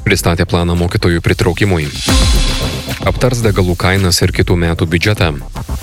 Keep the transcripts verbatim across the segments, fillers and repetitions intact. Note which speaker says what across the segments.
Speaker 1: Pristatė planą mokytojų pritraukimui. Aptars degalų kainas ir kitų metų biudžetą.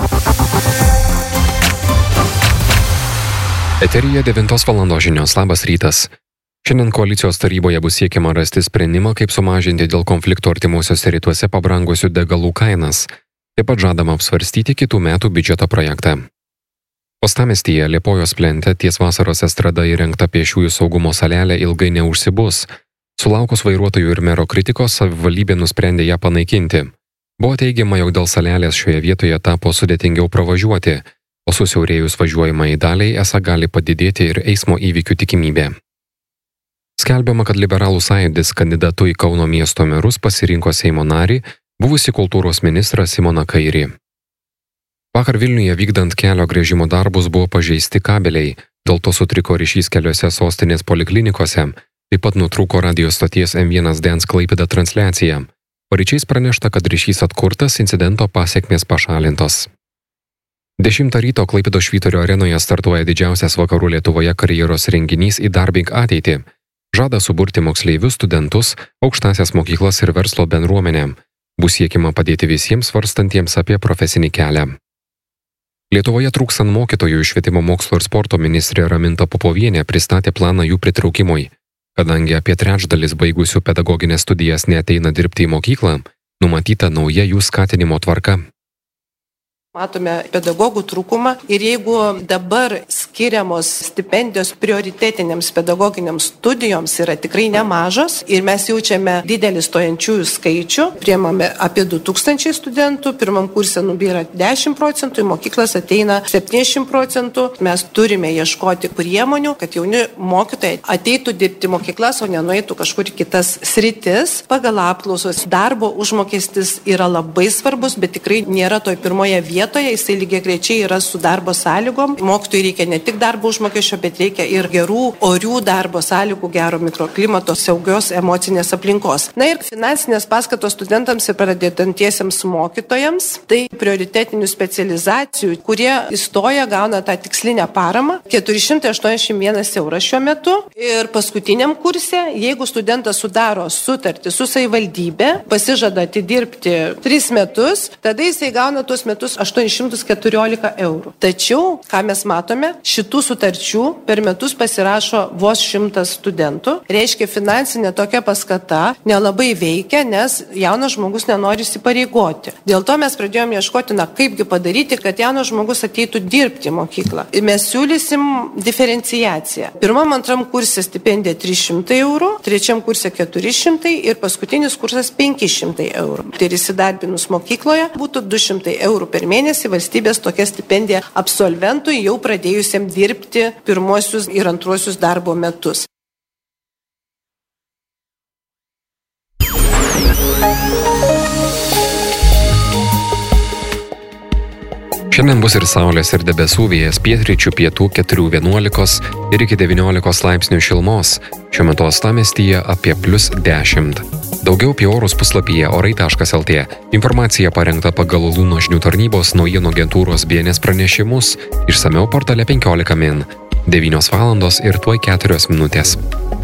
Speaker 1: Eteryje devintos valandos žinios. Labas rytas. Šiandien koalicijos taryboje bus siekiama rasti sprendimą, kaip sumažinti dėl konflikto artimuosiuose rytuose pabrangusių degalų kainas. Taip pat žadama apsvarstyti kitų metų biudžeto projektą. Uostamiestyje Liepojos plente ties vasaros estrada įrengta pėsčiųjų saugumo salelė ilgai neužsibus. Sulaukus vairuotojų ir mero kritikos, savivaldybė nusprendė ją panaikinti. Buvo teigiama, jog dėl salelės šioje vietoje tapo sudėtingiau pravažiuoti, o susiaurėjus važiuojamai daliai esą gali padidėti ir eismo įvykių tikimybė. Skelbiama, kad Liberalų sąjūdis kandidatu į Kauno miesto merus pasirinko Seimo narį, buvusį kultūros ministrą Simoną Kairį. Vakar Vilniuje vykdant kelio gręžimo darbus buvo pažeisti kabeliai, dėl to sutriko ryšys keliose sostinės poliklinikose, taip pat nutrūko radijo stoties M vienas Dance Klaipėda transliacija. Paryčiais pranešta, kad ryšys atkurtas, incidento pasekmės pašalintos. Dešimtą ryto Klaipėdos Švyturio arenoje startuoja didžiausias vakarų Lietuvoje karjeros renginys Įdarbink ateitį. Žada suburti moksleivius, studentus, aukštąsias mokyklas ir verslo bendruomenę. Bus siekiama padėti visiems svarstantiems apie profesinį kelią. Lietuvoje trūkstant mokytojų, švietimo mokslo ir sporto ministrė Raminta Popovienė pristatė planą jų pritraukimui. Kadangi apie trečdalis baigusių pedagoginės studijas neateina dirbti į mokyklą, numatyta nauja jų skatinimo tvarka.
Speaker 2: Matome pedagogų trūkumą ir jeigu dabar skiriamos stipendijos prioritetinėms pedagoginiams studijoms yra tikrai nemažos ir mes jaučiame didelį stojančiųjų skaičių, priemame apie du tūkstančiai studentų, pirmam kurse nubyra dešimt procentų, į mokyklas ateina septyniasdešimt procentų, mes turime ieškoti priemonių, kad jauni mokytojai ateitų dirbti mokyklas, o nenueitų kažkur kitas sritis. Pagal apklausos darbo užmokestis yra labai svarbus, bet tikrai nėra toj pirmoje vietoje. Vietoje, jisai lygiagrečiai yra su darbo sąlygom. Mokytojui reikia ne tik darbo užmokesčio, bet reikia ir gerų, orių darbo sąlygų, gero mikroklimato, saugios emocinės aplinkos. Na ir finansinės paskatos studentams ir pradedantiesiems mokytojams, tai prioritetinių specializacijų, kurie įstoja, gauna tą tikslinę paramą, keturi šimtai aštuoniasdešimt vienas euras šiuo metu. Ir paskutiniam kurse, jeigu studentas sudaro sutartį su savivaldybė, pasižada atidirbti tris metus, tada jisai gauna tuos metus aštuoni šimtai keturiolika eurų. Tačiau, ką mes matome, šitų sutarčių per metus pasirašo vos šimtas studentų. Reiškia, finansinė tokia paskata nelabai veikia, nes jaunas žmogus nenori įsipareigoti. Dėl to mes pradėjome ieškoti, na, kaipgi padaryti, kad jaunas žmogus ateitų dirbti į mokyklą. Ir mes siūlysim diferenciaciją. Pirmam, antram kurse stipendija trys šimtai eurų, trečiam kurse keturi šimtai ir paskutinis kursas penki šimtai eurų. Tai ir įsidarbinus mokykloje būtų du šimtai eurų per mėnesį valstybės tokia stipendija absolventui jau pradėjusiam dirbti pirmosius ir antruosius darbo metus.
Speaker 1: Šiandien bus ir saulės, ir debesų, vėjas pietryčių, pietų keturi vienuolika ir iki devyniolikos laipsnių šilumos. Šiuo metu uostamiestyje apie plius dešimt. Daugiau apie orus puslapyje orai taškas el tė. Informacija parengta pagal Luno žinių tarnybos naujienų agentūros B N S pranešimus, išsamiau portale penkiolika min. devynios valandos ir tuoj keturios minutės.